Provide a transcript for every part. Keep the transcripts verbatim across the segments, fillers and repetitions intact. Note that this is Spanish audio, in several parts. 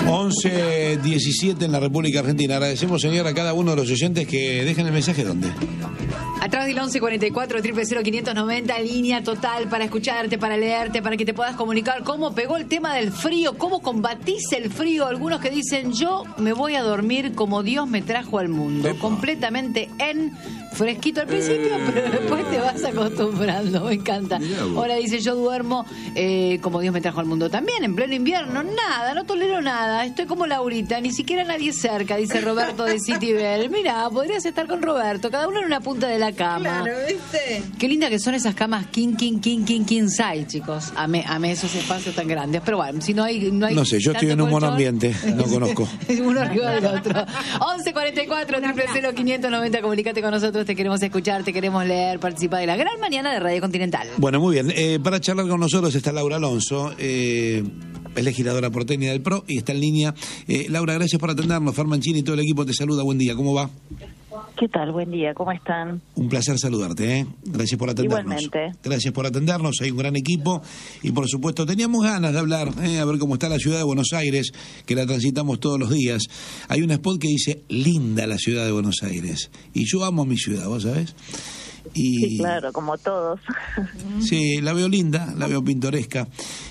once diecisiete en la República Argentina. Agradecemos, señora, a cada uno de los oyentes que dejen el mensaje. ¿Dónde? A través del once cuarenta y cuatro, cero cero quinientos noventa, línea total para escucharte, para leerte, para que te puedas comunicar. ¿Cómo pegó el tema del frío? ¿Cómo combatís el frío? Algunos que dicen, yo me voy a dormir como Dios me trajo al mundo. Epa. Completamente en fresquito al principio, eh... pero después te vas acostumbrando. Me encanta. Ahora dice, yo duermo eh, como Dios me trajo al mundo. También en pleno invierno, nada, no tolero nada. Estoy como Laurita, ni siquiera nadie cerca, dice Roberto de Citibel. Mirá, podrías estar con Roberto, cada uno en una punta de la cama. Claro, ¿viste? Qué linda que son esas camas king, king, king, king, king size, chicos. Amé, amé esos espacios tan grandes. Pero bueno, si no hay... No, hay no sé, yo estoy en un monoambiente, no conozco. Uno arriba del otro. once cuarenta y cuatro, cero cero quinientos noventa, comunícate con nosotros, te queremos escuchar, te queremos leer, participa de la gran mañana de Radio Continental. Bueno, muy bien. Eh, para charlar con nosotros está Laura Alonso, eh, es legisladora porteña del P R O y está en línea. Eh, Laura, gracias por atendernos. Fer Mancini y todo el equipo te saluda. Buen día, ¿cómo va? ¿Qué tal? Buen día, ¿cómo están? Un placer saludarte, ¿eh? Gracias por atendernos. Igualmente. Gracias por atendernos, hay un gran equipo y por supuesto teníamos ganas de hablar, ¿eh? A ver cómo está la ciudad de Buenos Aires, que la transitamos todos los días. Hay un spot que dice, linda la ciudad de Buenos Aires. Y yo amo mi ciudad, ¿vos sabés? Y... Sí, claro, como todos. Sí, la veo linda, la veo pintoresca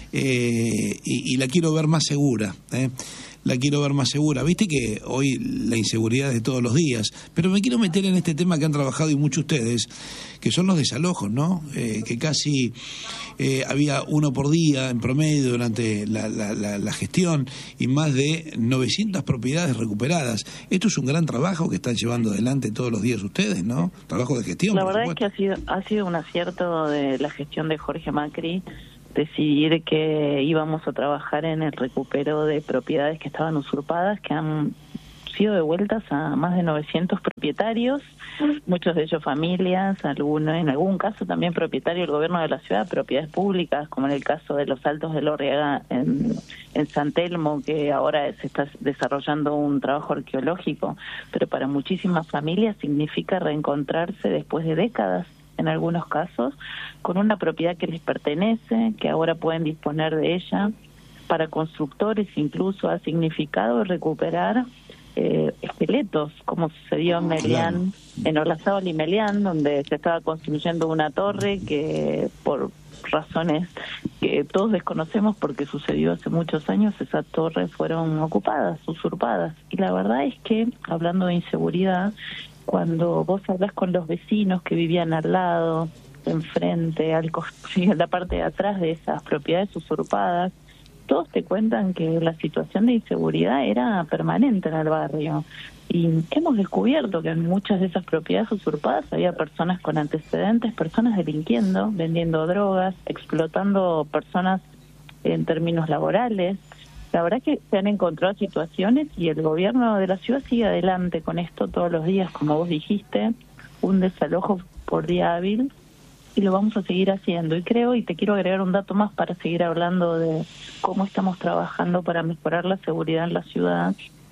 eh, y, y la quiero ver más segura, ¿eh? La quiero ver más segura. Viste que hoy la inseguridad es de todos los días, pero me quiero meter en este tema que han trabajado y muchos ustedes, que son los desalojos, ¿no? Eh, que casi eh, había uno por día en promedio durante la, la, la, la gestión y más de novecientas propiedades recuperadas. Esto es un gran trabajo que están llevando adelante todos los días ustedes, ¿no? Trabajo de gestión. La verdad es que ha sido, ha sido un acierto de la gestión de Jorge Macri decidir que íbamos a trabajar en el recupero de propiedades que estaban usurpadas, que han sido devueltas a más de novecientos propietarios, muchos de ellos familias, algunos, en algún caso también propietario del gobierno de la ciudad, propiedades públicas, como en el caso de los Altos de Lorriaga en, en San Telmo, que ahora se está desarrollando un trabajo arqueológico, pero para muchísimas familias significa reencontrarse después de décadas, en algunos casos, con una propiedad que les pertenece, que ahora pueden disponer de ella. Para constructores incluso ha significado recuperar eh, esqueletos, como sucedió en Melián, en Olazábal y Melián, donde se estaba construyendo una torre que por razones que todos desconocemos porque sucedió hace muchos años, esas torres fueron ocupadas, usurpadas. Y la verdad es que, hablando de inseguridad, cuando vos hablas con los vecinos que vivían al lado, enfrente, al en la parte de atrás de esas propiedades usurpadas, todos te cuentan que la situación de inseguridad era permanente en el barrio. Y hemos descubierto que en muchas de esas propiedades usurpadas había personas con antecedentes, personas delinquiendo, vendiendo drogas, explotando personas en términos laborales. La verdad que se han encontrado situaciones y el gobierno de la ciudad sigue adelante con esto todos los días, como vos dijiste, un desalojo por día hábil, y lo vamos a seguir haciendo. Y creo, y te quiero agregar un dato más para seguir hablando de cómo estamos trabajando para mejorar la seguridad en la ciudad.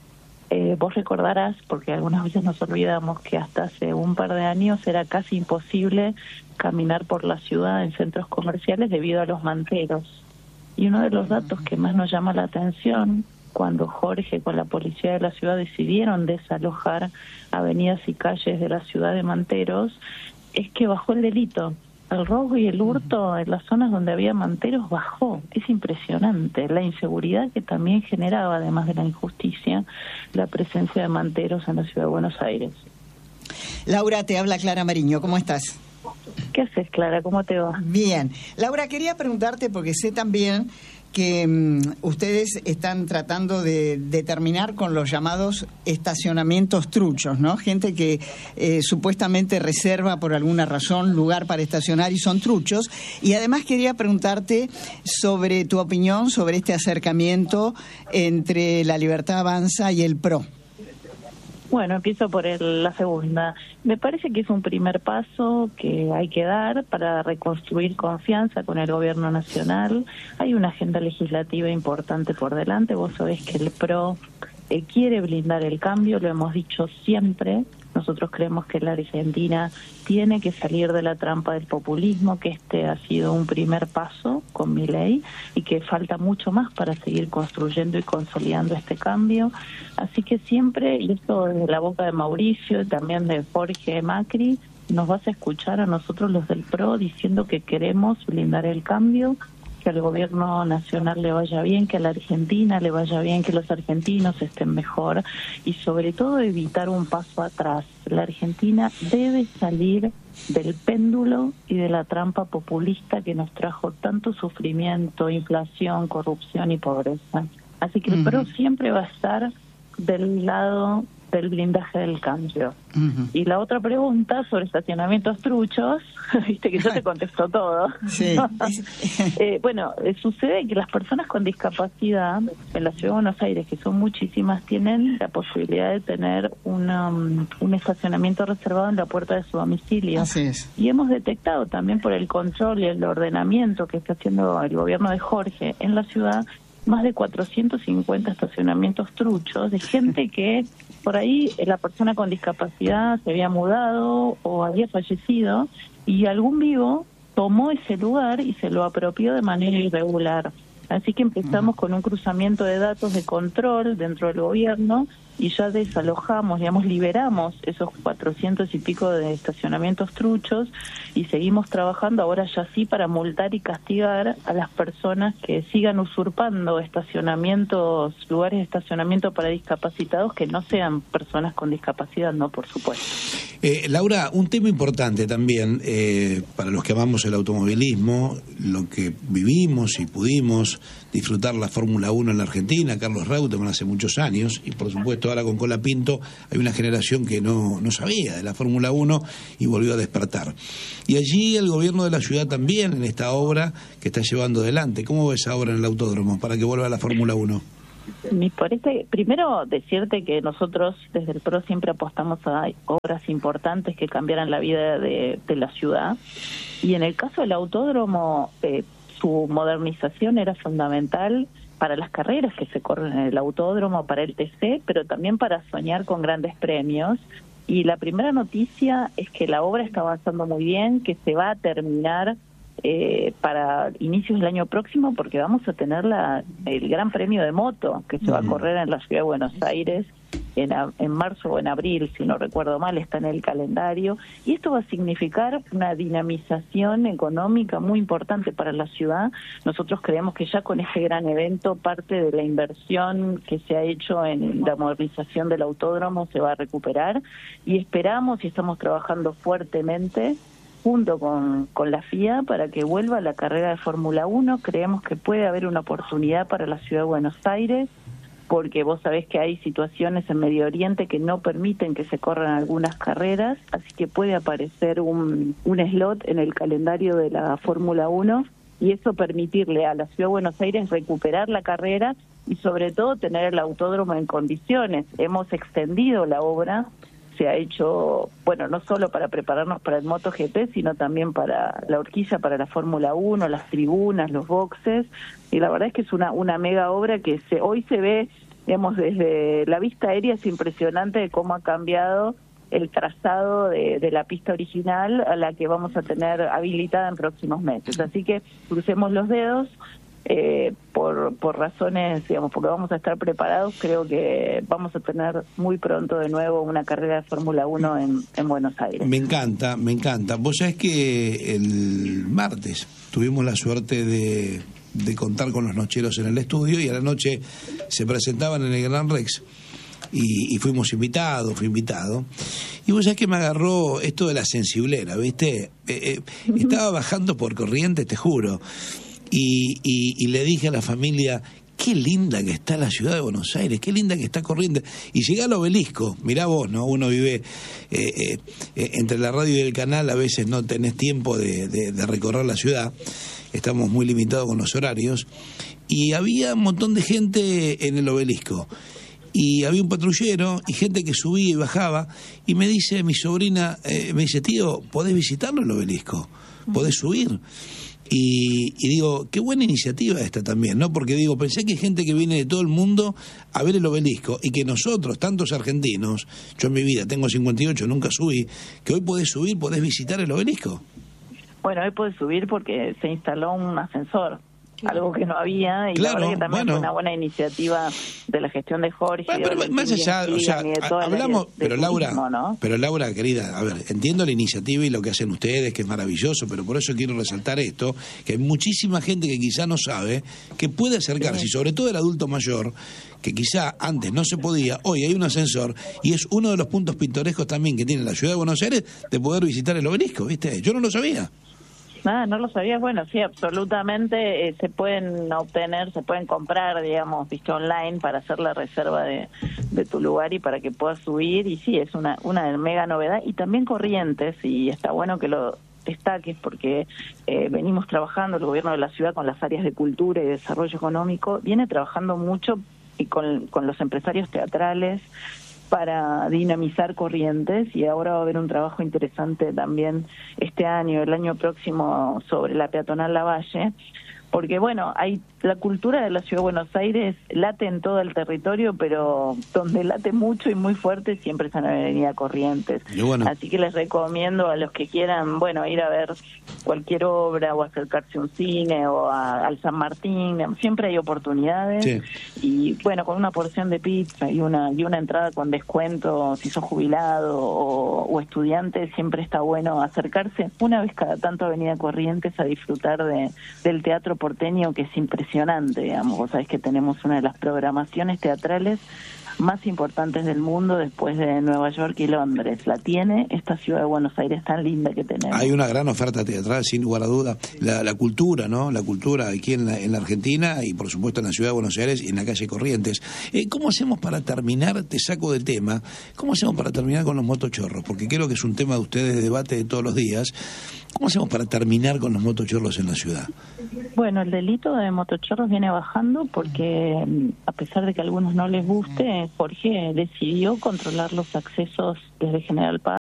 Eh, vos recordarás, porque algunas veces nos olvidamos, que hasta hace un par de años era casi imposible caminar por la ciudad en centros comerciales debido a los manteros. Y uno de los datos que más nos llama la atención, cuando Jorge con la policía de la ciudad decidieron desalojar avenidas y calles de la ciudad de manteros, es que bajó el delito. El robo y el hurto en las zonas donde había manteros bajó. Es impresionante la inseguridad que también generaba, además de la injusticia, la presencia de manteros en la ciudad de Buenos Aires. Laura, te habla Clara Mariño, ¿cómo estás? ¿Qué haces, Clara? ¿Cómo te va? Bien. Laura, quería preguntarte, porque sé también que um, ustedes están tratando de, de terminar con los llamados estacionamientos truchos, ¿no? Gente que eh, supuestamente reserva por alguna razón lugar para estacionar y son truchos. Y además quería preguntarte sobre tu opinión sobre este acercamiento entre La Libertad Avanza y el P R O. Bueno, empiezo por el, la segunda. Me parece que es un primer paso que hay que dar para reconstruir confianza con el gobierno nacional. Hay una agenda legislativa importante por delante. Vos sabés que el P R O eh, quiere blindar el cambio, lo hemos dicho siempre. Nosotros creemos que la Argentina tiene que salir de la trampa del populismo, que este ha sido un primer paso con Milei y que falta mucho más para seguir construyendo y consolidando este cambio. Así que siempre, y esto desde la boca de Mauricio y también de Jorge Macri, nos vas a escuchar a nosotros los del P R O diciendo que queremos blindar el cambio, que al gobierno nacional le vaya bien, que a la Argentina le vaya bien, que los argentinos estén mejor y sobre todo evitar un paso atrás. La Argentina debe salir del péndulo y de la trampa populista que nos trajo tanto sufrimiento, inflación, corrupción y pobreza. Así que el P R O siempre va a estar del lado del blindaje del cambio. Uh-huh. Y la otra pregunta sobre estacionamientos truchos, viste que yo te contesto todo. Sí. eh, bueno, eh, sucede que las personas con discapacidad en la Ciudad de Buenos Aires, que son muchísimas, tienen la posibilidad de tener una, um, un estacionamiento reservado en la puerta de su domicilio. Así es. Y hemos detectado también por el control y el ordenamiento que está haciendo el gobierno de Jorge en la ciudad, más de cuatrocientos cincuenta estacionamientos truchos de gente que por ahí la persona con discapacidad se había mudado o había fallecido y algún vivo tomó ese lugar y se lo apropió de manera irregular. Así que empezamos con un cruzamiento de datos de control dentro del gobierno y ya desalojamos, digamos, liberamos esos cuatrocientos y pico de estacionamientos truchos y seguimos trabajando ahora ya sí para multar y castigar a las personas que sigan usurpando estacionamientos, lugares de estacionamiento para discapacitados que no sean personas con discapacidad, no, por supuesto. Eh, Laura, un tema importante también eh, para los que amamos el automovilismo, lo que vivimos y pudimos disfrutar la Fórmula uno en la Argentina, Carlos Reutemann hace muchos años, y por supuesto ahora con Colapinto hay una generación que no, no sabía de la Fórmula uno y volvió a despertar. Y allí el gobierno de la ciudad también en esta obra que está llevando adelante. ¿Cómo ves ahora en el autódromo para que vuelva a la Fórmula uno? Me parece, primero decirte que nosotros desde el P R O siempre apostamos a obras importantes que cambiaran la vida de, de la ciudad y en el caso del autódromo eh, su modernización era fundamental para las carreras que se corren en el autódromo, para el T C, pero también para soñar con grandes premios. Y la primera noticia es que la obra está avanzando muy bien, que se va a terminar eh, para inicios del año próximo, porque vamos a tener la, el Gran Premio de Moto, que se va a correr en la Ciudad de Buenos Aires en, a, en marzo o en abril, si no recuerdo mal, está en el calendario. Y esto va a significar una dinamización económica muy importante para la ciudad. Nosotros creemos que ya con este gran evento, parte de la inversión que se ha hecho en la modernización del autódromo se va a recuperar y esperamos y estamos trabajando fuertemente junto con, con la F I A para que vuelva la carrera de Fórmula uno. Creemos que puede haber una oportunidad para la Ciudad de Buenos Aires, porque vos sabés que hay situaciones en Medio Oriente que no permiten que se corran algunas carreras, así que puede aparecer un, un slot en el calendario de la Fórmula uno y eso permitirle a la Ciudad de Buenos Aires recuperar la carrera y sobre todo tener el autódromo en condiciones. Hemos extendido la obra, se ha hecho, bueno, no solo para prepararnos para el MotoGP, sino también para la horquilla, para la Fórmula uno, las tribunas, los boxes, y la verdad es que es una una mega obra que se hoy se ve, digamos, desde la vista aérea es impresionante de cómo ha cambiado el trazado de, de la pista original a la que vamos a tener habilitada en próximos meses. Así que crucemos los dedos. Eh, por, por razones, digamos, porque vamos a estar preparados, creo que vamos a tener muy pronto de nuevo una carrera de Fórmula uno en, en Buenos Aires. Me encanta, me encanta. Vos sabés que el martes tuvimos la suerte de, de contar con los nocheros en el estudio y a la noche se presentaban en el Gran Rex y, y fuimos invitados, fui invitado. Y vos sabés que me agarró esto de la sensiblera, ¿viste? Eh, eh, estaba bajando por Corrientes, te juro. Y, y, y le dije a la familia, qué linda que está la ciudad de Buenos Aires, qué linda que está Corrientes. Y llegué al Obelisco, mirá vos, ¿no? Uno vive eh, eh, entre la radio y el canal, a veces no tenés tiempo de, de, de recorrer la ciudad, estamos muy limitados con los horarios. Y había un montón de gente en el Obelisco. Y había un patrullero y gente que subía y bajaba. Y me dice mi sobrina, eh, me dice, tío, ¿podés visitarlo el Obelisco? ¿Podés subir? Y, y digo, qué buena iniciativa esta también, ¿no? Porque digo, pensé que hay gente que viene de todo el mundo a ver el obelisco y que nosotros, tantos argentinos, yo en mi vida tengo cincuenta y ocho, nunca subí, que hoy podés subir, podés visitar el obelisco. Bueno, hoy podés subir porque se instaló un ascensor, algo que no había, y claro, la verdad que también bueno. fue una buena iniciativa de la gestión de Jorge. Bueno, pero más allá, o sea, hablamos, pero Laura, turismo, ¿no? pero Laura, querida, a ver, entiendo la iniciativa y lo que hacen ustedes, que es maravilloso, pero por eso quiero resaltar esto, que hay muchísima gente que quizá no sabe, que puede acercarse, sí. Y sobre todo el adulto mayor, que quizá antes no se podía, hoy hay un ascensor, y es uno de los puntos pintorescos también que tiene la ciudad de Buenos Aires de poder visitar el obelisco, ¿viste? Yo no lo sabía. Ah, no lo sabías. Bueno, sí, absolutamente eh, se pueden obtener, se pueden comprar, digamos, visto online para hacer la reserva de, de tu lugar y para que puedas subir. Y sí, es una, una mega novedad. Y también Corrientes, y está bueno que lo destaques porque eh, venimos trabajando, el gobierno de la ciudad con las áreas de cultura y desarrollo económico, viene trabajando mucho y con, con los empresarios teatrales, para dinamizar Corrientes, y ahora va a haber un trabajo interesante también este año, el año próximo, sobre la peatonal Lavalle, porque bueno, hay la cultura de la Ciudad de Buenos Aires late en todo el territorio, pero donde late mucho y muy fuerte siempre es en la avenida Corrientes. Bueno. Así que les recomiendo a los que quieran, bueno, ir a ver cualquier obra o acercarse a un cine o a, al San Martín, siempre hay oportunidades. Sí. Y bueno, con una porción de pizza y una y una entrada con descuento, si sos jubilado o, o estudiante, siempre está bueno acercarse una vez cada tanto a Avenida Corrientes a disfrutar de del teatro porteño, que es impresionante, digamos. Vos sabés que tenemos una de las programaciones teatrales más importantes del mundo después de Nueva York y Londres. La tiene esta ciudad de Buenos Aires tan linda que tenemos. Hay una gran oferta teatral, sin lugar a duda. La, la cultura, ¿no? La cultura aquí en la, en la Argentina y por supuesto en la ciudad de Buenos Aires y en la calle Corrientes. Eh, ¿Cómo hacemos para terminar? Te saco de tema. ¿Cómo hacemos para terminar con los motochorros? Porque creo que es un tema de ustedes de debate de todos los días. ¿Cómo hacemos para terminar con los motochorros en la ciudad? Bueno, el delito de motochorros viene bajando porque, a pesar de que a algunos no les guste, Jorge decidió controlar los accesos desde General Paz.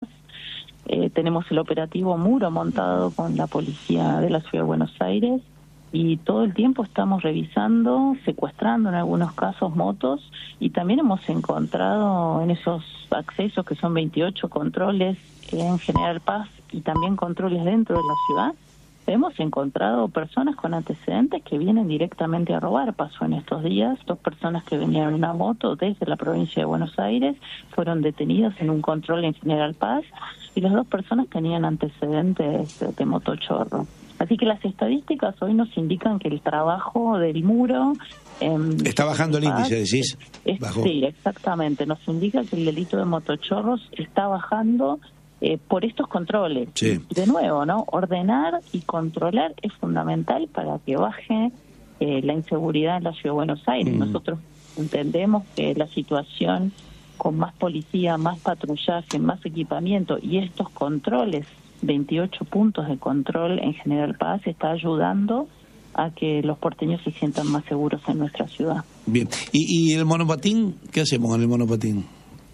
Eh, tenemos el operativo Muro montado con la policía de la Ciudad de Buenos Aires y todo el tiempo estamos revisando, secuestrando en algunos casos motos, y también hemos encontrado en esos accesos, que son veintiocho controles en General Paz y también controles dentro de la ciudad, hemos encontrado personas con antecedentes que vienen directamente a robar. Pasó en estos días, dos personas que venían en una moto desde la provincia de Buenos Aires fueron detenidas en un control en General Paz, y las dos personas tenían antecedentes de, de motochorro. Así que las estadísticas hoy nos indican que el trabajo del muro... Eh, está bajando el índice, decís. Es, sí, exactamente. Nos indica que el delito de motochorros está bajando eh, por estos controles. Sí. De nuevo, ¿no? Ordenar y controlar es fundamental para que baje eh, la inseguridad en la Ciudad de Buenos Aires. Mm. Nosotros entendemos que la situación con más policía, más patrullaje, más equipamiento y estos controles, veintiocho puntos de control en General Paz, está ayudando a que los porteños se sientan más seguros en nuestra ciudad. Bien. ¿Y, y el monopatín? ¿Qué hacemos con el monopatín?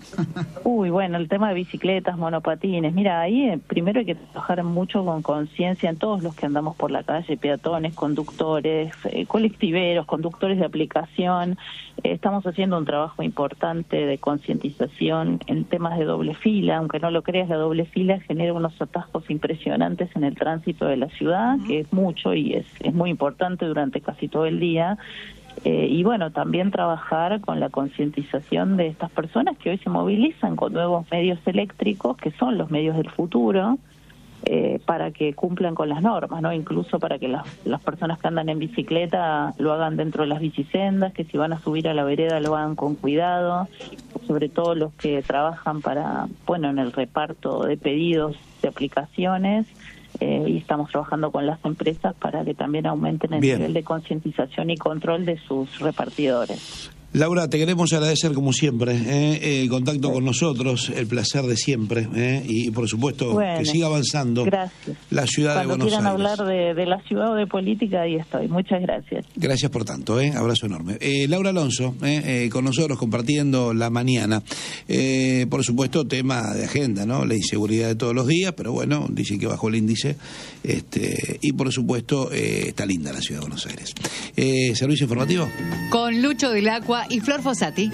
Uy, bueno, el tema de bicicletas, monopatines. Mira, ahí eh, primero hay que trabajar mucho con conciencia en todos los que andamos por la calle, peatones, conductores, eh, colectiveros, conductores de aplicación. Eh, estamos haciendo un trabajo importante de concientización en temas de doble fila. Aunque no lo creas, la doble fila genera unos atascos impresionantes en el tránsito de la ciudad, que es mucho y es, es muy importante durante casi todo el día. Eh, y bueno, también trabajar con la concientización de estas personas que hoy se movilizan con nuevos medios eléctricos, que son los medios del futuro, eh, para que cumplan con las normas, ¿no? Incluso para que las, las personas que andan en bicicleta lo hagan dentro de las bicisendas, que si van a subir a la vereda lo hagan con cuidado, sobre todo los que trabajan para, bueno, en el reparto de pedidos de aplicaciones. Eh, y estamos trabajando con las empresas para que también aumenten el Bien. nivel de concientización y control de sus repartidores. Laura, te queremos agradecer como siempre eh, el contacto con nosotros, el placer de siempre eh, y por supuesto bueno, que siga avanzando gracias. La ciudad Cuando de Buenos quieran Aires. hablar de, de la ciudad o de política, ahí estoy. Muchas gracias. Gracias por tanto, eh, abrazo enorme. Eh, Laura Alonso, eh, eh, con nosotros compartiendo la mañana. Eh, por supuesto, tema de agenda, ¿no? La inseguridad de todos los días, pero bueno, dice que bajó el índice. Este, y por supuesto, eh, está linda la ciudad de Buenos Aires. Eh, Servicio informativo. Con Lucho del Acua y Flor Fossati.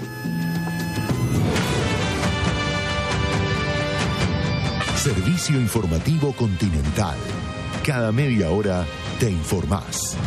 Servicio informativo Continental. Cada media hora te informás.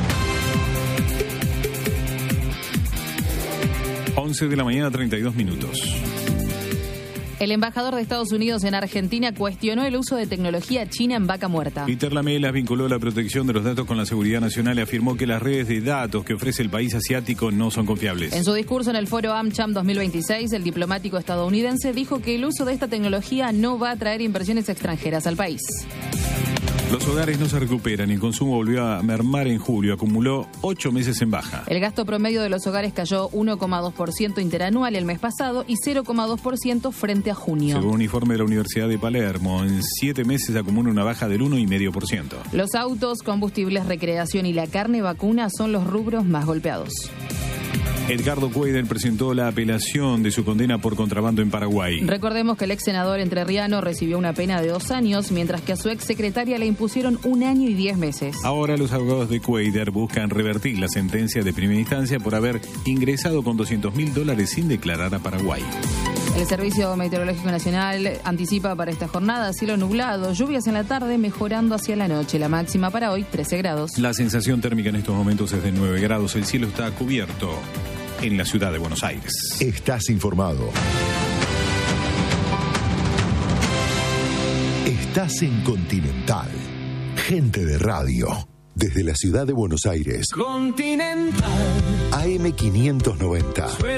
once de la mañana, treinta y dos minutos. El embajador de Estados Unidos en Argentina cuestionó el uso de tecnología china en vaca muerta. Peter Lamelas vinculó la protección de los datos con la seguridad nacional y afirmó que las redes de datos que ofrece el país asiático no son confiables. En su discurso en el foro AmCham dos mil veintiséis, el diplomático estadounidense dijo que el uso de esta tecnología no va a traer inversiones extranjeras al país. Los hogares no se recuperan y el consumo volvió a mermar en julio. Acumuló ocho meses en baja. El gasto promedio de los hogares cayó uno coma dos por ciento interanual el mes pasado y cero coma dos por ciento frente a junio. Según un informe de la Universidad de Palermo, en siete meses acumula una baja del uno coma cinco por ciento. Los autos, combustibles, recreación y la carne vacuna son los rubros más golpeados. Edgardo Cuader presentó la apelación de su condena por contrabando en Paraguay. Recordemos que el ex senador entrerriano recibió una pena de dos años, mientras que a su ex secretaria le impusieron un año y diez meses. Ahora los abogados de Cuader buscan revertir la sentencia de primera instancia por haber ingresado con doscientos mil dólares sin declarar a Paraguay. El Servicio Meteorológico Nacional anticipa para esta jornada cielo nublado, lluvias en la tarde, mejorando hacia la noche. La máxima para hoy, trece grados. La sensación térmica en estos momentos es de nueve grados. El cielo está cubierto en la ciudad de Buenos Aires. Estás informado. Estás en Continental. Gente de radio. Desde la ciudad de Buenos Aires. Continental. A M quinientos noventa.